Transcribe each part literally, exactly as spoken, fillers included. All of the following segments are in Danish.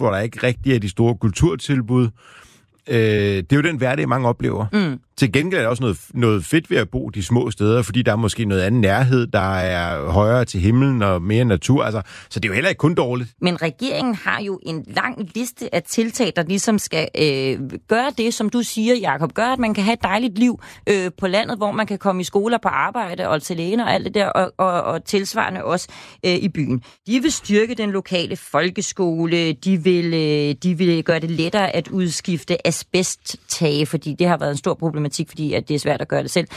hvor der ikke rigtig er de store kulturtilbud. Øh, det er jo den hverdag, mange oplever. Mm. Til gengæld er der også noget, noget fedt ved at bo de små steder, fordi der er måske noget anden nærhed, der er højere til himlen og mere natur. Altså, så det er jo heller ikke kun dårligt. Men regeringen har jo en lang liste af tiltag, der ligesom skal øh, gøre det, som du siger, Jakob. Gør, at man kan have et dejligt liv øh, på landet, hvor man kan komme i skoler, på arbejde og til lægen og alt det der, og, og, og tilsvarende også øh, i byen. De vil styrke den lokale folkeskole, de vil, øh, de vil gøre det lettere at udskifte asbesttage, fordi det har været en stor problematik, fordi at det er svært at gøre det selv.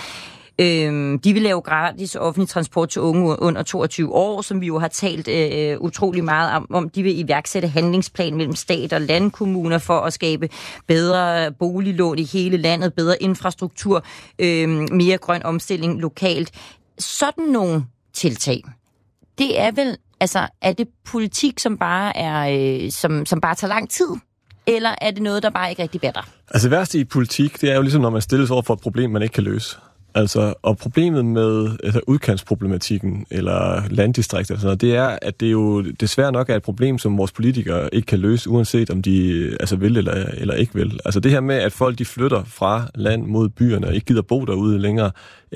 Øhm, de vil lave gratis offentlig transport til unge under toogtyve år, som vi jo har talt øh, utrolig meget om, om. De vil iværksætte handlingsplan mellem stat og landkommuner for at skabe bedre boliglån i hele landet, bedre infrastruktur, øh, mere grøn omstilling lokalt. Sådan nogle tiltag, det er vel, altså, er det politik, som bare er, øh, som, som bare tager lang tid? Eller er det noget, der bare ikke rigtig batter? Altså værst i politik, det er jo ligesom, når man stilles over for et problem, man ikke kan løse. Altså, og problemet med altså, udkantsproblematikken eller landdistrikter og sådan noget, det er, at det jo desværre nok er et problem, som vores politikere ikke kan løse, uanset om de altså, vil eller, eller ikke vil. Altså det her med, at folk de flytter fra land mod byerne og ikke gider bo derude længere,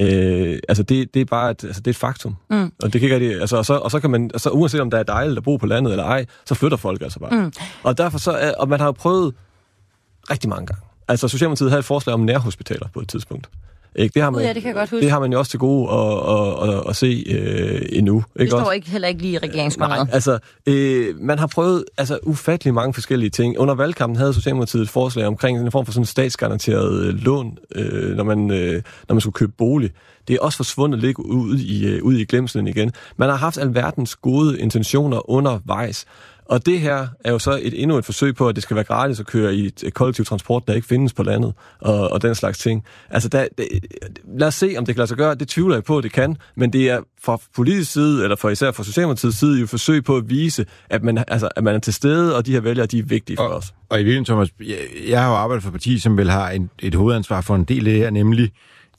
øh, altså det, det er bare et, altså, det er et faktum. Mm. Og, det kan ikke rigtig, altså, og, så, og så kan man, altså, uanset om der er dejligt at bo på landet eller ej, så flytter folk altså bare. Mm. Og derfor så, er, og man har jo prøvet rigtig mange gange. Altså Socialdemokratiet havde et forslag om nærhospitaler på et tidspunkt. Ikke? Det har man, ja, det kan jeg godt huske. Det har man jo også til gode at, at, at, at se øh, endnu. Ikke det står også? ikke, heller ikke lige i regeringsgrundlaget. Nej, altså, øh, man har prøvet altså, ufattelig mange forskellige ting. Under valgkampen havde Socialdemokratiet et forslag omkring en form for sådan statsgaranteret øh, lån, øh, når, man, øh, når man skulle købe bolig. Det er også forsvundet lidt ud i, øh, ud i glemslen igen. Man har haft alverdens gode intentioner undervejs. Og det her er jo så et, endnu et forsøg på, at det skal være gratis at køre i et kollektiv transport, der ikke findes på landet, og, og den slags ting. Altså, der, det, lad os se, om det kan lade sig gøre. Det tvivler jeg på, at det kan, men det er fra politisk side, eller for især fra Socialdemokratiets side, jo et forsøg på at vise, at man, altså, at man er til stede, og de her vælgere, de er vigtige for og, os. Og i virkeligheden, Thomas, jeg, jeg har jo arbejdet for et parti, som vel har en, et hovedansvar for en del af det her, nemlig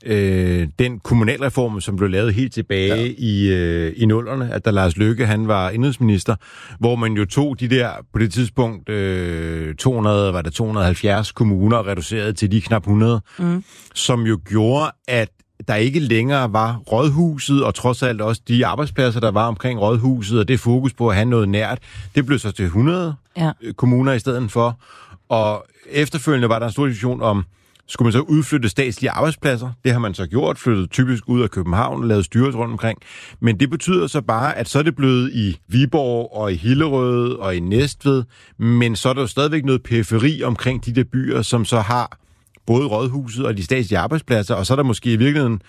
Øh, den kommunalreform, som blev lavet helt tilbage ja. i, øh, i nullerne, at da Lars Løkke, han var indenrigsminister, hvor man jo tog de der, på det tidspunkt, øh, to hundrede, var det to hundrede og halvfjerds kommuner, og reducerede til de knap hundrede, mm. som jo gjorde, at der ikke længere var rådhuset, og trods alt også de arbejdspladser, der var omkring rådhuset, og det fokus på at have noget nært, det blev så til hundrede ja. kommuner i stedet for, og efterfølgende var der en stor diskussion om, skulle man så udflytte statslige arbejdspladser? Det har man så gjort, flyttet typisk ud af København, lavet styrelser rundt omkring. Men det betyder så bare, at så er det blevet i Viborg og i Hillerød og i Næstved, men så er der jo stadigvæk noget periferi omkring de der byer, som så har både rådhuset og de statslige arbejdspladser, og så er der måske i virkeligheden,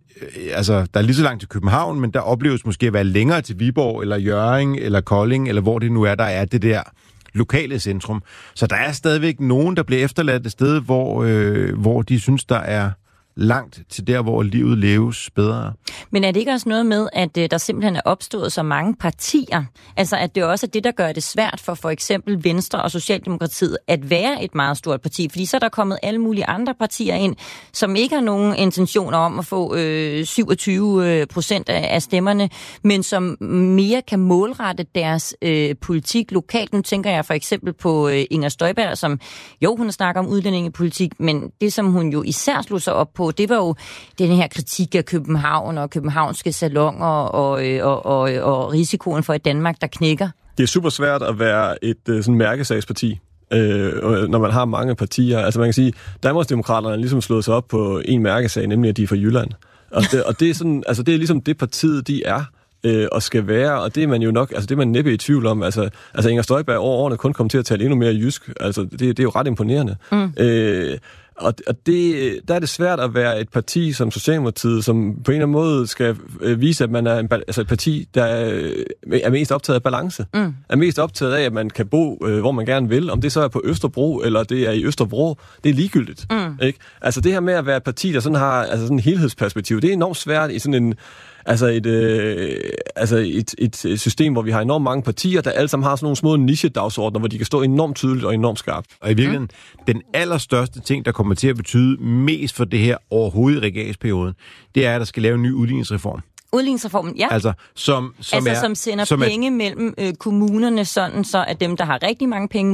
altså der er lige så langt til København, men der opleves måske at være længere til Viborg eller Hjørring eller Kolding, eller hvor det nu er, der er det der lokale centrum. Så der er stadigvæk nogen, der bliver efterladt et sted, hvor, øh, hvor de synes, der er langt til der, hvor livet leves bedre. Men er det ikke også noget med, at øh, der simpelthen er opstået så mange partier? Altså, at det også er det, der gør det svært for for eksempel Venstre og Socialdemokratiet at være et meget stort parti? Fordi så er der kommet alle mulige andre partier ind, som ikke har nogen intentioner om at få øh, syvogtyve procent af, af stemmerne, men som mere kan målrette deres øh, politik lokalt. Nu tænker jeg for eksempel på øh, Inger Støjberg, som jo, hun snakker om udlændingepolitik, men det, som hun jo især slog sig op på, det var jo den her kritik af København og københavnske salonger og, og, og, og risikoen for et Danmark, der knækker. Det er super svært at være et sådan mærkesagsparti, øh, når man har mange partier. Altså man kan sige, Danmarksdemokraterne er ligesom slået sig op på en mærkesag, nemlig at de er fra Jylland. Og det, og det er sådan, altså det er ligesom det partiet, de er øh, og skal være, og det er man jo nok, altså det er man næppe i tvivl om. Altså, altså Inger Støjberg over årene kun kom til at tale endnu mere jysk. Altså det, det er jo ret imponerende. Mm. Øh, Og, og det, der er det svært at være et parti som Socialdemokratiet, som på en eller anden måde skal vise, at man er en, altså et parti, der er mest optaget af balance. Mm. Er mest optaget af, at man kan bo, hvor man gerne vil. Om det så er på Østerbro, eller det er i Østerbro, det er ligegyldigt. Mm. Ikke? Altså det her med at være et parti, der sådan har altså sådan et helhedsperspektiv, det er enormt svært i sådan en Altså, et, øh, altså et, et system, hvor vi har enormt mange partier, der alle sammen har sådan nogle små niche-dagsordner, hvor de kan stå enormt tydeligt og enormt skarpt. Og i virkeligheden, mm. den allerstørste ting, der kommer til at betyde mest for det her overhovedet i regeringsperioden, det er, at der skal lave en ny udligningsreform. Udligningsreformen, ja. Altså, som, som, altså, er, som sender som penge er, mellem øh, kommunerne, sådan så at dem, der har rigtig mange penge,